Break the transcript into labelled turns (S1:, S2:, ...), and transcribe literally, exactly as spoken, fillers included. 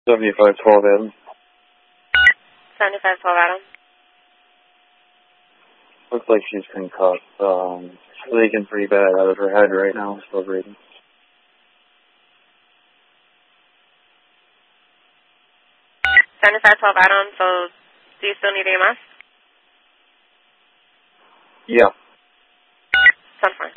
S1: seventy-five twelve Adam.
S2: seventy-five twelve Adam.
S1: Looks like she's concussed. Um, she's leaking pretty bad out of her head right now. Still breathing.
S2: seventy-five twelve Adam, so do you still need E M S?
S1: Yeah.
S2: ten four.